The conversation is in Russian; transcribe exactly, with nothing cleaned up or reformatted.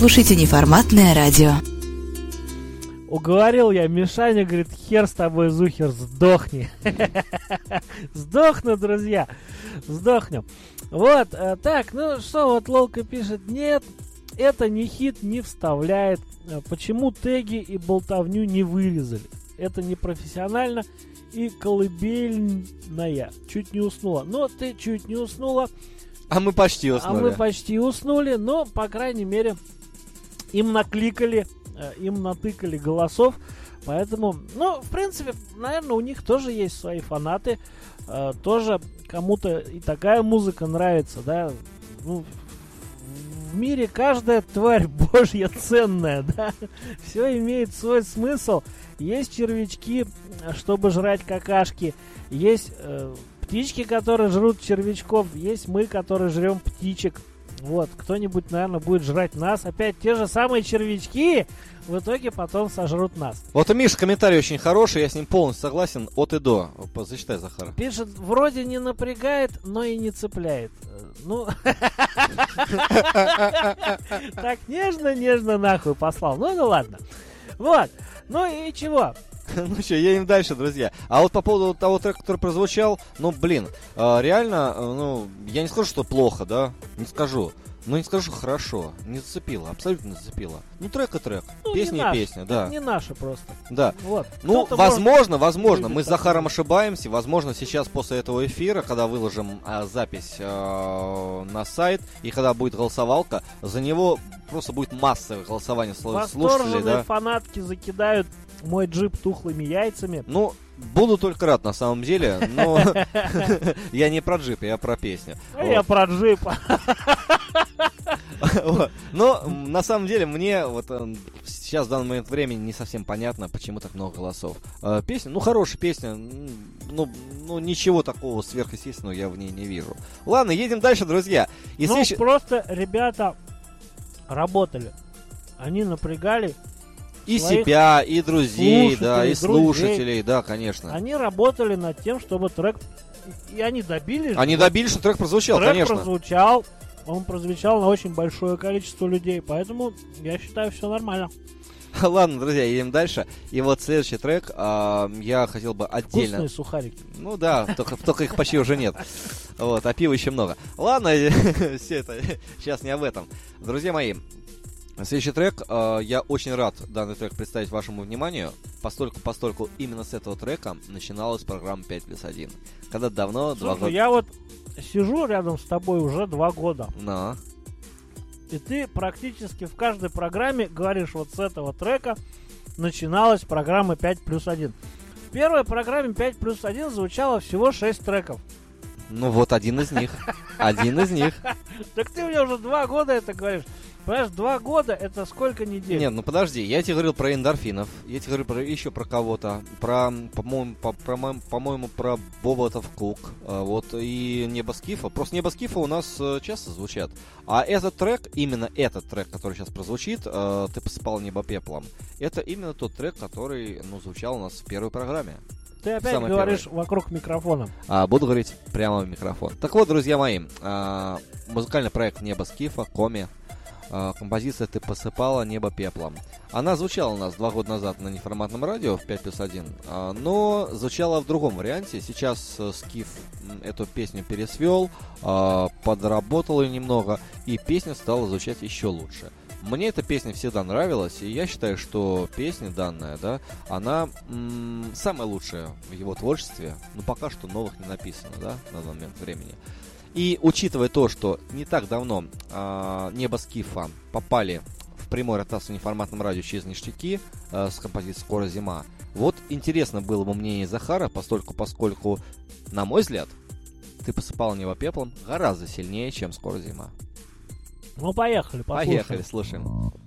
слушаете неформатное радио. Уговорил я Мишаня, говорит, хер с тобой, Зухер, сдохни. Сдохну, друзья, сдохнем. Вот, так, ну что, вот Лолка пишет, нет, это не хит, не вставляет. Почему теги и болтовню не вырезали? Это непрофессионально и колыбельная. Чуть не уснула. Но ты чуть не уснула. А мы почти уснули. А мы почти уснули, но, по крайней мере, им накликали, им натыкали голосов. Поэтому, ну, в принципе, наверное, у них тоже есть свои фанаты. Э, тоже кому-то и такая музыка нравится, да. Ну, в мире каждая тварь божья ценная, да. Все имеет свой смысл. Есть червячки, чтобы жрать какашки. Есть э, птички, которые жрут червячков. Есть мы, которые жрем птичек. Вот, кто-нибудь, наверное, будет жрать нас. Опять те же самые червячки в итоге потом сожрут нас. Вот у Миши комментарий очень хороший, я с ним полностью согласен, от и до. Зачитай, Захар. Пишет, вроде не напрягает, но и не цепляет. Ну, так нежно-нежно нахуй послал. Ну, ну ладно. Вот, ну и чего? Ну что, едем дальше, друзья. А вот по поводу того трека, который прозвучал, ну, блин, реально, ну, я не скажу, что плохо, да, не скажу. Ну, не скажу, хорошо, не зацепило, абсолютно не зацепило. Ну, трек и трек, ну, песня и наш, песня, да. Не наши просто. Да. Вот. Ну, Кто-то возможно, возможно, мы с так Захаром ошибаемся. Возможно, сейчас после этого эфира, когда выложим а, запись а, на сайт, и когда будет голосовалка, за него просто будет массовое голосование слушателей, восторженные да. фанатки закидают мой джип тухлыми яйцами. Ну, буду только рад на самом деле, но я не про джип, я про песню. А я про джип. Но на самом деле мне вот сейчас в данный момент времени не совсем понятно, почему так много голосов. Песня, ну хорошая песня, ну, ну ничего такого сверхъестественного я в ней не вижу. Ладно, едем дальше, друзья. И ну следующий... просто ребята работали, они напрягали. И себя, и друзей, да, и друзей. слушателей, да, конечно. Они работали над тем, чтобы трек... И они добились... Они добились, что трек прозвучал, трек конечно. Трек прозвучал, он прозвучал на очень большое количество людей, поэтому я считаю, все нормально. Ладно, друзья, едем дальше. И вот следующий трек э, я хотел бы отдельно... Вкусные сухарики. Ну да, только, только их почти уже нет. Вот, а пива еще много. Ладно, все это сейчас не об этом. Друзья мои, следующий трек, э, я очень рад данный трек представить вашему вниманию, постольку, постольку именно с этого трека начиналась программа пять плюс один. Когда давно, два года... я вот сижу рядом с тобой уже два года. Но. И ты практически в каждой программе говоришь, вот с этого трека начиналась программа пять плюс один. В первой программе пять плюс один звучало всего шесть треков. Ну вот один из них. Один из них. Так ты мне уже два года это говоришь. Понимаешь, два года это сколько недель? Нет, ну подожди, я тебе говорил про эндорфинов, я тебе говорил про, еще про кого-то, про, по-моему, по, про, по-моему, про Боботов Кук, вот, и Небо Скифа. Просто Небо Скифа у нас часто звучат. А этот трек, именно этот трек, который сейчас прозвучит, «Ты посыпал небо пеплом», это именно тот трек, который, ну, звучал у нас в первой программе. Ты опять Самый говоришь первый. Вокруг микрофона. А, буду говорить прямо в микрофон. Так вот, друзья мои, а, музыкальный проект Небо Скифа, Коми. Композиция «Ты посыпала небо пеплом». Она звучала у нас два года назад на неформатном радио в пять плюс один, но звучала в другом варианте. Сейчас Скиф эту песню пересвел, подработал ее немного, и песня стала звучать еще лучше. Мне эта песня всегда нравилась, и я считаю, что песня данная, да, она м- самая лучшая в его творчестве. Но пока что новых не написано, да, на данный момент времени. И учитывая то, что не так давно э, Небо Скифа попали в прямой ротацию неформатном радио через ништяки э, с композицией «Скоро зима», вот интересно было бы мнение Захара, постольку, поскольку, на мой взгляд, «Ты посыпал небо пеплом» гораздо сильнее, чем «Скоро зима». Ну, поехали, послушаем. Поехали, слушаем.